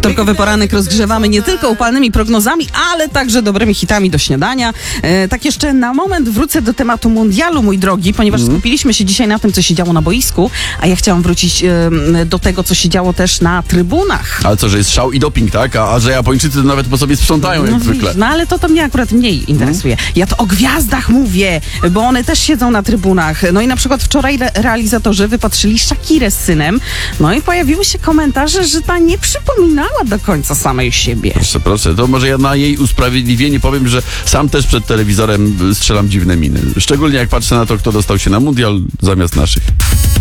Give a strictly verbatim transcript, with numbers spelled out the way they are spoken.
Wtorkowy poranek rozgrzewamy nie tylko upalnymi prognozami, ale także dobrymi hitami do śniadania. E, tak jeszcze na moment wrócę do tematu mundialu, mój drogi, ponieważ mm. skupiliśmy się dzisiaj na tym, co się działo na boisku, a ja chciałam wrócić e, do tego, co się działo też na trybunach. Ale co, że jest szał i doping, tak? A, a że Japończycy to nawet po sobie sprzątają, jak no, zwykle. No ale to, to mnie akurat mniej interesuje. Mm. Ja to o gwiazdach mówię, bo one też siedzą na trybunach. No i na przykład wczoraj re- realizatorzy wypatrzyli Shakirę z synem, no i pojawiły się komentarze, że ta nie przypominała do końca samej siebie. Proszę, proszę, to może ja na jej usprawiedliwienie powiem, że sam też przed telewizorem strzelam dziwne miny. Szczególnie jak patrzę na to, kto dostał się na mundial zamiast naszych.